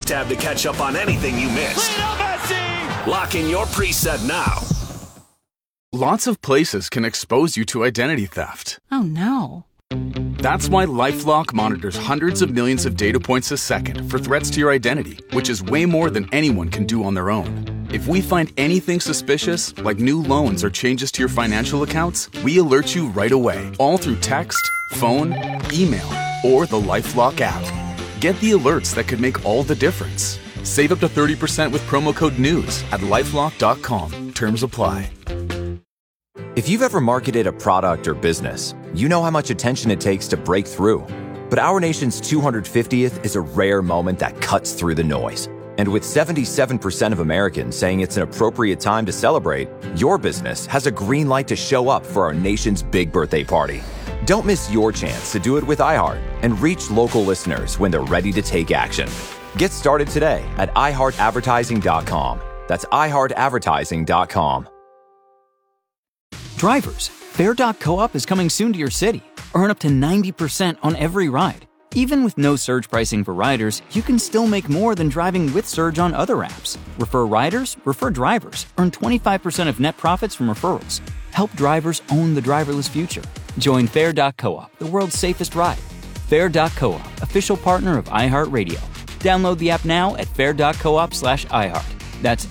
tab to catch up on anything you missed. Lock in your preset now. Lots of places can expose you to identity theft. Oh, no. That's why LifeLock monitors hundreds of millions of data points a second for threats to your identity, which is way more than anyone can do on their own. If we find anything suspicious, like new loans or changes to your financial accounts, we alert you right away, all through text, phone, email, or the LifeLock app. Get the alerts that could make all the difference. Save up to 30% with promo code NEWS at LifeLock.com. Terms apply. If you've ever marketed a product or business, you know how much attention it takes to break through. But our nation's 250th is a rare moment that cuts through the noise. And with 77% of Americans saying it's an appropriate time to celebrate, your business has a green light to show up for our nation's big birthday party. Don't miss your chance to do it with iHeart and reach local listeners when they're ready to take action. Get started today at iHeartAdvertising.com. That's iHeartAdvertising.com. Drivers, Fare.coop is coming soon to your city. Earn up to 90% on every ride. Even with no surge pricing for riders, you can still make more than driving with Surge on other apps. Refer riders, refer drivers. Earn 25% of net profits from referrals. Help drivers own the driverless future. Join Fare.coop, the world's safest ride. Fare.coop, official partner of iHeartRadio. Download the app now at fare.coop/iHeart. That's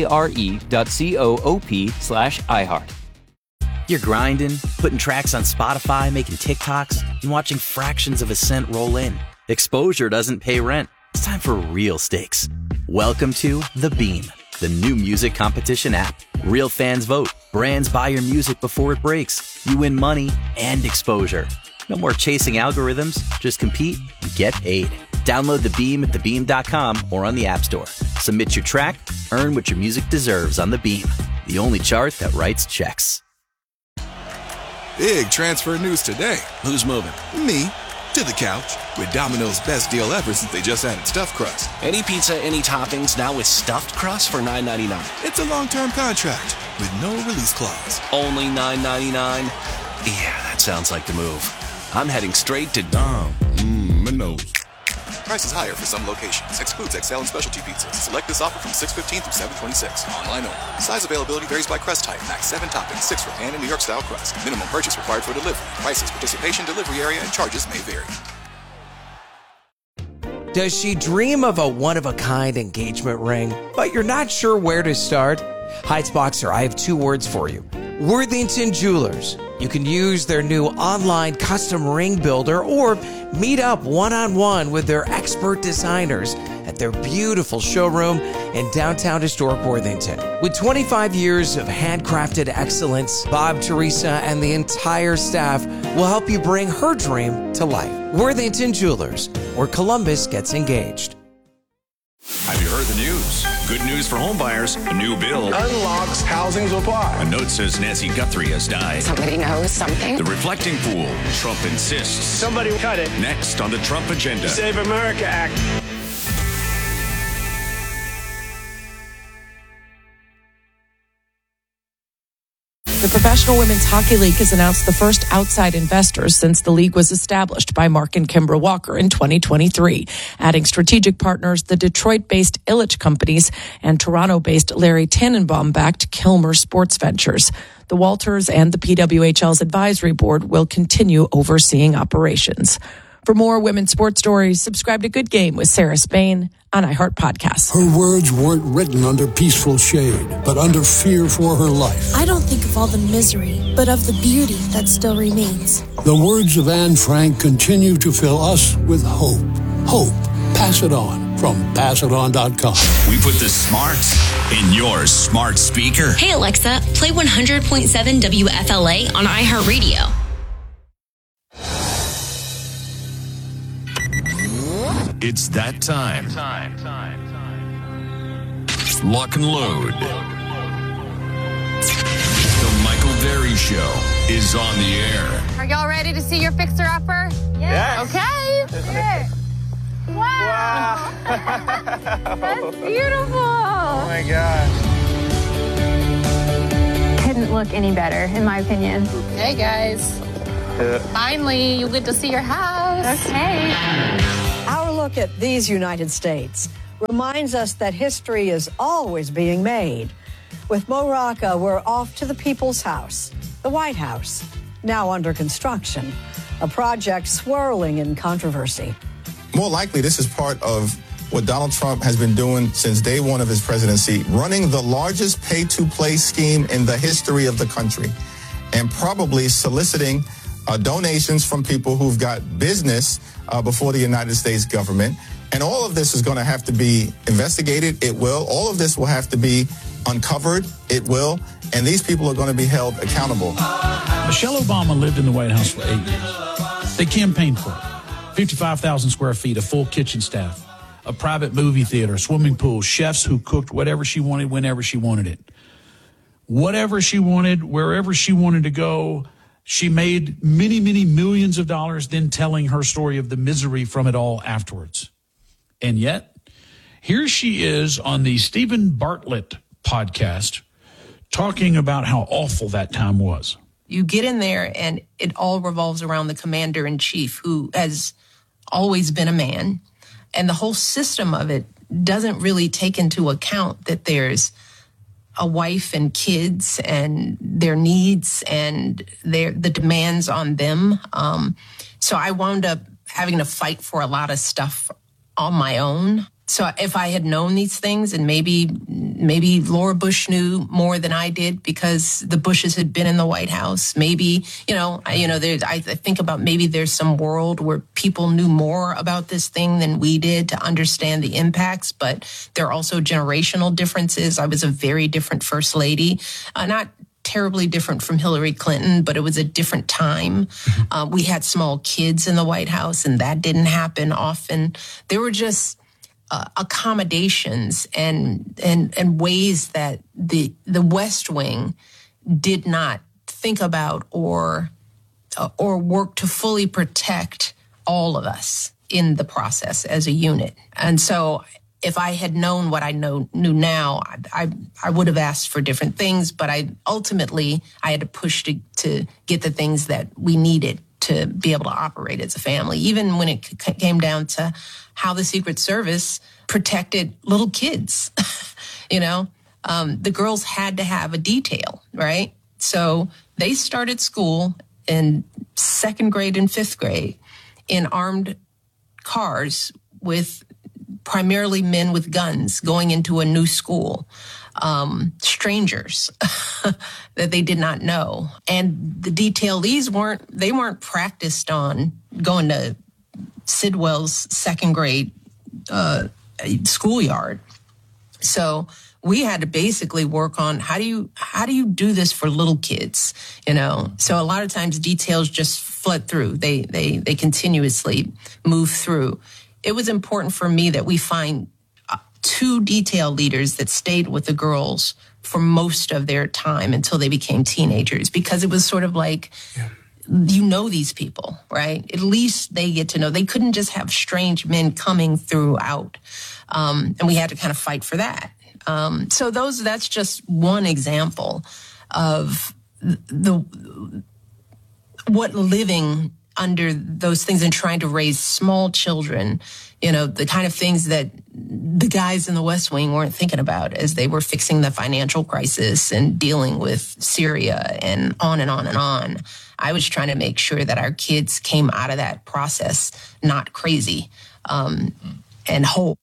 FARE.coop/iHeart. You're grinding, putting tracks on Spotify, making TikToks, and watching fractions of a cent roll in. Exposure doesn't pay rent. It's time for real stakes. Welcome to The Beam, the new music competition app. Real fans vote. Brands buy your music before it breaks. You win money and exposure. No more chasing algorithms. Just compete and get paid. Download The Beam at thebeam.com or on the App Store. Submit your track, earn what your music deserves on The Beam, the only chart that writes checks. Big transfer news today. Who's moving? Me. To the couch. With Domino's best deal ever since they just added stuffed crust. Any pizza, any toppings, now with stuffed crust for $9.99. It's a long-term contract with no release clause. Only $9.99? Yeah, that sounds like the move. I'm heading straight to Domino's. Price is higher for some locations. Excludes XL and specialty pizzas. Select this offer from 6/15 through 7/26. Online only. Size availability varies by crust type. Max 7 toppings, 6 for pan and New York style crust. Minimum purchase required for delivery. Prices, participation, delivery area, and charges may vary. Does she dream of a one-of-a-kind engagement ring, but you're not sure where to start? Heights Boxer, I have 2 words for you. Worthington Jewelers. You can use their new online custom ring builder or meet up one-on-one with their expert designers at their beautiful showroom in downtown historic Worthington. With 25 years of handcrafted excellence, Bob, Teresa, and the entire staff will help you bring her dream to life. Worthington Jewelers, where Columbus gets engaged. Have you heard the news? Good news for homebuyers. A new bill unlocks housing supply. A note says Nancy Guthrie has died. Somebody knows something. The reflecting pool. Trump insists. Somebody cut it. Next on the Trump agenda. Save America Act. The Professional Women's Hockey League has announced the first outside investors since the league was established by Mark and Kimbra Walker in 2023, adding strategic partners the Detroit-based Illich Companies and Toronto-based Larry Tannenbaum-backed Kilmer Sports Ventures. The Walters and the PWHL's advisory board will continue overseeing operations. For more women's sports stories, subscribe to Good Game with Sarah Spain on iHeart Podcasts. Her words weren't written under peaceful shade, but under fear for her life. I don't think of all the misery, but of the beauty that still remains. The words of Anne Frank continue to fill us with hope. Hope. Pass it on from passiton.com. We put the smarts in your smart speaker. Hey Alexa, play 100.7 WFLA on iHeartRadio. It's that time. Lock and load. The Michael Berry Show is on the air. Are y'all ready to see your fixer-upper? Yes. Okay. Here. Wow. That's beautiful. Oh my gosh. Couldn't look any better, in my opinion. Hey, guys. Finally, you get to see your house. Okay. Our look at these United States. reminds us that history is always being made. With Mo Rocca, we're off to the People's House, the White House, now under construction, a project swirling in controversy. More likely, this is part of what Donald Trump has been doing since day one of his presidency, running the largest pay-to-play scheme in the history of the country, and probably soliciting donations from people who've got business before the United States government. And all of this is going to have to be investigated. It will. All of this will have to be uncovered. It will. And these people are going to be held accountable. Michelle Obama lived in the White House for 8 years. They campaigned for it. 55,000 square feet, a full kitchen staff, a private movie theater, swimming pool, chefs who cooked whatever she wanted, whenever she wanted it. Whatever she wanted, wherever she wanted to go. She made many, many millions of dollars then telling her story of the misery from it all afterwards. And yet, here she is on the Stephen Bartlett podcast talking about how awful that time was. You get in there and it all revolves around the commander-in-chief, who has always been a man. And the whole system of it doesn't really take into account that there's a wife and kids and their needs and the demands on them. So I wound up having to fight for a lot of stuff on my own. So if I had known these things, and maybe Laura Bush knew more than I did because the Bushes had been in the White House. Maybe, I think about maybe there's some world where people knew more about this thing than we did to understand the impacts, but there are also generational differences. I was a very different first lady, not terribly different from Hillary Clinton, but it was a different time. We had small kids in the White House, and that didn't happen often. There were just accommodations and ways that the West Wing did not think about or work to fully protect all of us in the process as a unit. And so if I had known what I knew now, I would have asked for different things, but I had to push to get the things that we needed to be able to operate as a family, even when it came down to how the Secret Service protected little kids. The girls had to have a detail, right? So they started school in 2nd grade and 5th grade in armed cars with primarily men with guns going into a new school, strangers that they did not know. And the detailees weren't practiced on going to Sidwell's 2nd grade schoolyard. So we had to basically work on how do you do this for little kids, So a lot of times details just flood through. They continuously move through. It was important for me that we find 2 detail leaders that stayed with the girls for most of their time until they became teenagers, because it was sort of like, these people, right? At least they get to know. They couldn't just have strange men coming throughout. And we had to kind of fight for that. So that's just one example of what living under those things and trying to raise small children, the kind of things that the guys in the West Wing weren't thinking about as they were fixing the financial crisis and dealing with Syria and on and on and on. I was trying to make sure that our kids came out of that process not crazy and whole.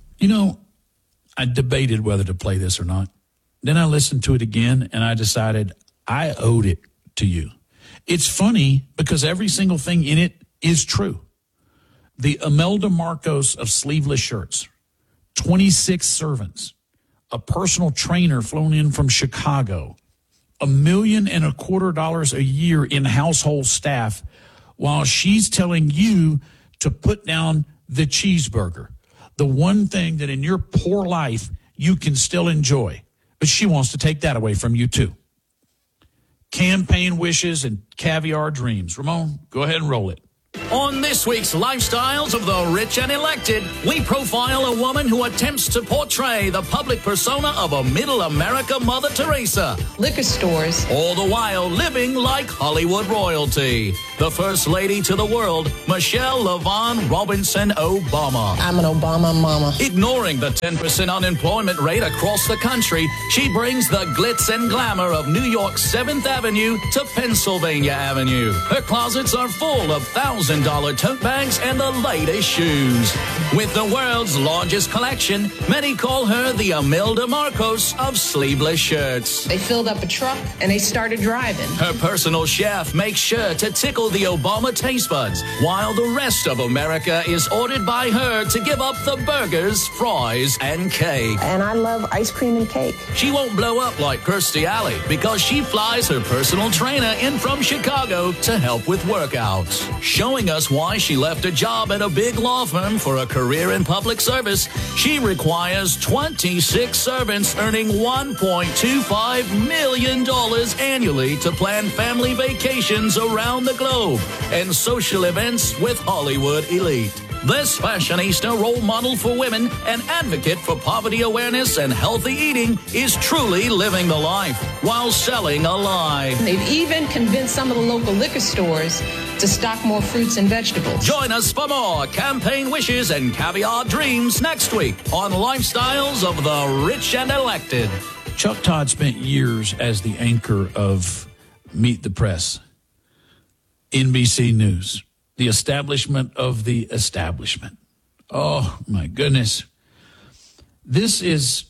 I debated whether to play this or not. Then I listened to it again, and I decided I owed it to you. It's funny because every single thing in it is true. The Imelda Marcos of sleeveless shirts, 26 servants, a personal trainer flown in from Chicago, $1.25 million a year in household staff, while she's telling you to put down the cheeseburger, the one thing that in your poor life you can still enjoy. But she wants to take that away from you too. Campaign wishes and caviar dreams. Ramon, go ahead and roll it. On this week's Lifestyles of the Rich and Elected, we profile a woman who attempts to portray the public persona of a middle America Mother Teresa. Liquor stores. All the while living like Hollywood royalty. The First Lady to the world, Michelle LaVaughn Robinson Obama. I'm an Obama mama. Ignoring the 10% unemployment rate across the country, she brings the glitz and glamour of New York's 7th Avenue to Pennsylvania Avenue. Her closets are full of $1,000 tote bags and the latest shoes. With the world's largest collection, many call her the Imelda Marcos of sleeveless shirts. They filled up a truck and they started driving. Her personal chef makes sure to tickle the Obama taste buds, while the rest of America is ordered by her to give up the burgers, fries, and cake. And I love ice cream and cake. She won't blow up like Kirstie Alley because she flies her personal trainer in from Chicago to help with workouts. Showing us why she left a job at a big law firm for a career in public service, she requires 26 servants earning $1.25 million annually to plan family vacations around the globe and social events with Hollywood elite. This fashionista role model for women and advocate for poverty awareness and healthy eating is truly living the life while selling a lie. They've even convinced some of the local liquor stores to stock more fruits and vegetables. Join us for more campaign wishes and caviar dreams next week on Lifestyles of the Rich and Elected. Chuck Todd spent years as the anchor of Meet the Press, NBC News, the establishment of the establishment. Oh, my goodness. This is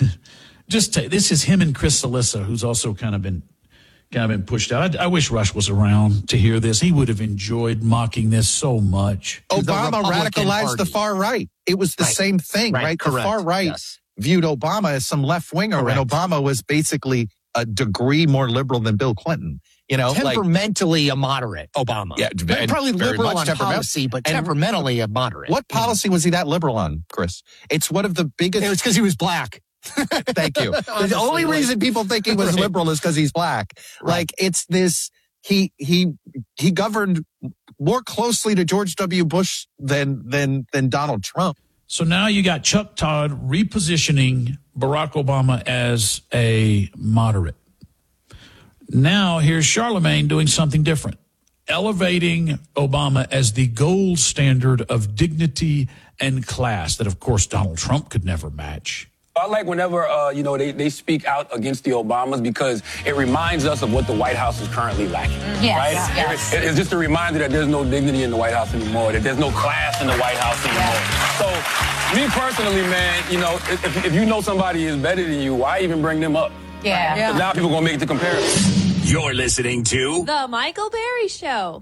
this is him and Chris Cillissa, who's also kind of been pushed out. I wish Rush was around to hear this. He would have enjoyed mocking this so much. Obama radicalized the far right. It was the same thing, right? The far right viewed Obama as some left winger, and Obama was basically a degree more liberal than Bill Clinton. You know, temperamentally a moderate Obama. Yeah, probably liberal on policy, but temperamentally a moderate. What policy was he that liberal on, Chris? It's one of the biggest. It was because he was black. Thank you. The only reason people think he was liberal is because he's black. Right. Like it's this. He governed more closely to George W. Bush than Donald Trump. So now you got Chuck Todd repositioning Barack Obama as a moderate. Now here's Charlemagne doing something different, elevating Obama as the gold standard of dignity and class that, of course, Donald Trump could never match. I like whenever, they speak out against the Obamas because it reminds us of what the White House is currently lacking. Yes, right? yes. It's just a reminder that there's no dignity in the White House anymore, that there's no class in the White House anymore. So, me personally, man, if you know somebody is better than you, why even bring them up? Yeah. Now people are going to make the comparison. You're listening to The Michael Berry Show.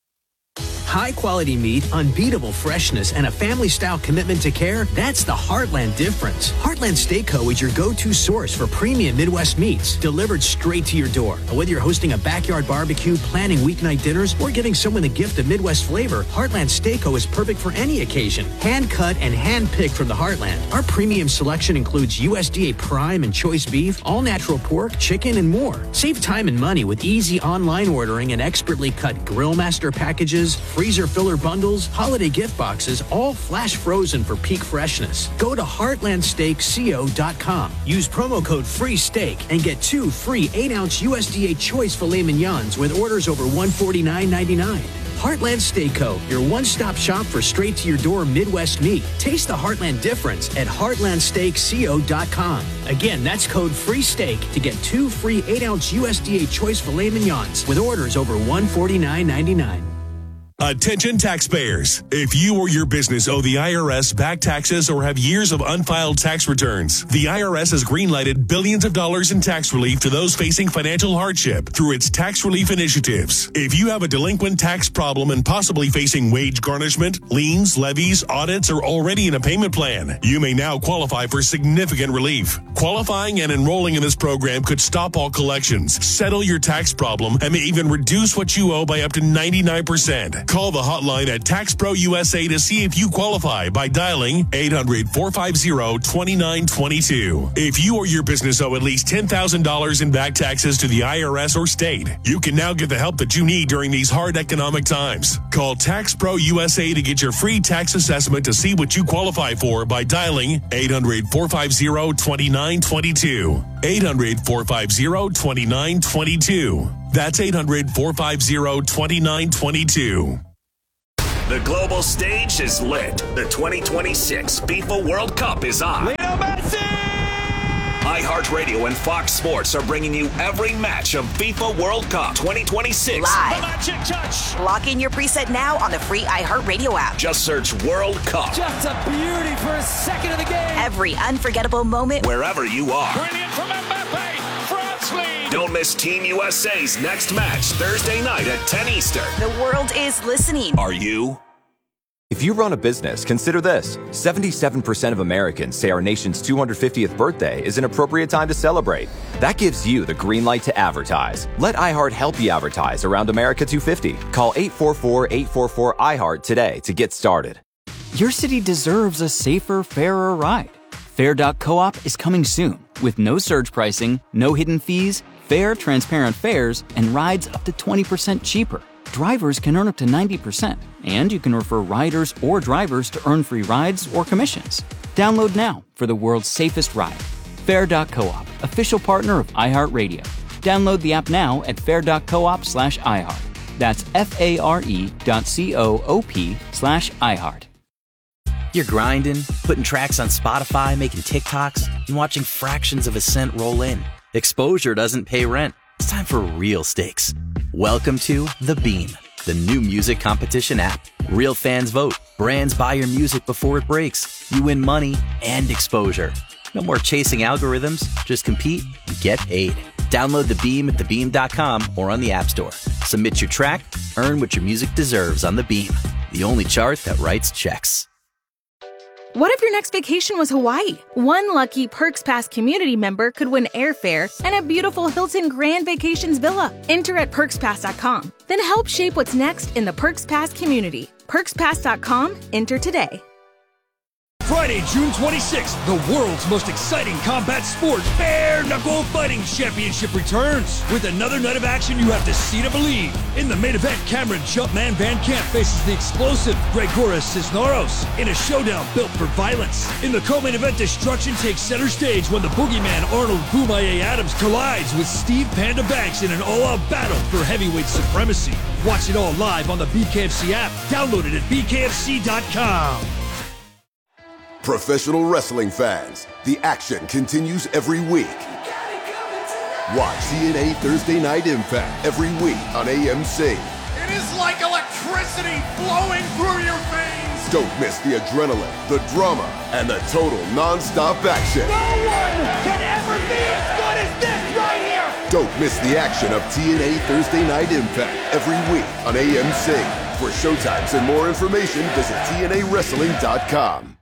High-quality meat, unbeatable freshness, and a family-style commitment to care, that's the Heartland difference. Heartland Steak Co. is your go-to source for premium Midwest meats, delivered straight to your door. Whether you're hosting a backyard barbecue, planning weeknight dinners, or giving someone the gift of Midwest flavor, Heartland Steak Co. is perfect for any occasion. Hand-cut and hand-picked from the Heartland. Our premium selection includes USDA prime and choice beef, all-natural pork, chicken, and more. Save time and money with easy online ordering and expertly cut Grill Master packages, freezer filler bundles, holiday gift boxes, all flash frozen for peak freshness. Go to heartlandsteakco.com. Use promo code FREESTEAK and get 2 free 8-ounce USDA choice filet mignons with orders over $149.99. Heartland Steak Co., your one-stop shop for straight-to-your-door Midwest meat. Taste the Heartland difference at heartlandsteakco.com. Again, that's code FREESTEAK to get 2 free 8-ounce USDA choice filet mignons with orders over $149.99. Attention taxpayers. If you or your business owe the IRS back taxes or have years of unfiled tax returns, the IRS has greenlighted billions of dollars in tax relief to those facing financial hardship through its tax relief initiatives. If you have a delinquent tax problem and possibly facing wage garnishment, liens, levies, audits, or already in a payment plan, you may now qualify for significant relief. Qualifying and enrolling in this program could stop all collections, settle your tax problem, and may even reduce what you owe by up to 99%. Call the hotline at Tax Pro USA to see if you qualify by dialing 800-450-2922. If you or your business owe at least $10,000 in back taxes to the IRS or state, you can now get the help that you need during these hard economic times. Call Tax Pro USA to get your free tax assessment to see what you qualify for by dialing 800-450-2922. 800-450-2922. That's 800-450-2922. The global stage is lit. The 2026 FIFA World Cup is on. Lionel Messi! iHeartRadio and Fox Sports are bringing you every match of FIFA World Cup 2026. Live. Lock in your preset now on the free iHeartRadio app. Just search World Cup. Just a beauty for a second of the game. Every unforgettable moment. Wherever you are. Brilliant from Mbappe. France lead. Don't miss Team USA's next match Thursday night at 10 Eastern. The world is listening. Are you? If you run a business, consider this. 77% of Americans say our nation's 250th birthday is an appropriate time to celebrate. That gives you the green light to advertise. Let iHeart help you advertise around America 250. Call 844-844-iHeart today to get started. Your city deserves a safer, fairer ride. Fair.coop is coming soon with no surge pricing, no hidden fees, fair, transparent fares, and rides up to 20% cheaper. Drivers can earn up to 90%, and you can refer riders or drivers to earn free rides or commissions. Download now for the world's safest ride. Fair.coop, official partner of iHeartRadio. Download the app now at fair.coop/iHeart. That's FARE.coop/iHeart. You're grinding, putting tracks on Spotify, making TikToks, and watching fractions of a cent roll in. Exposure doesn't pay rent. It's time for real stakes. Welcome to The Beam, the new music competition app. Real fans vote. Brands buy your music before it breaks. You win money and exposure. No more chasing algorithms. Just compete and get paid. Download The Beam at thebeam.com or on the App Store. Submit your track. Earn what your music deserves on The Beam, the only chart that writes checks. What if your next vacation was Hawaii? One lucky Perks Pass community member could win airfare and a beautiful Hilton Grand Vacations villa. Enter at PerksPass.com. Then help shape what's next in the Perks Pass community. PerksPass.com. Enter today. Friday, June 26th, the world's most exciting combat sport, Bare Knuckle Fighting Championship returns. With another night of action you have to see to believe. In the main event, Cameron Jumpman Van Camp faces the explosive Gregoras Cisneros in a showdown built for violence. In the co-main event, destruction takes center stage when the boogeyman Arnold Boomaye Adams collides with Steve Panda Banks in an all-out battle for heavyweight supremacy. Watch it all live on the BKFC app. Download it at bkfc.com. Professional wrestling fans, the action continues every week. Watch TNA Thursday Night Impact every week on AMC. It is like electricity flowing through your veins. Don't miss the adrenaline, the drama, and the total non-stop action. No one can ever be as good as this right here. Don't miss the action of TNA Thursday Night Impact every week on AMC. For showtimes and more information, visit TNAWrestling.com.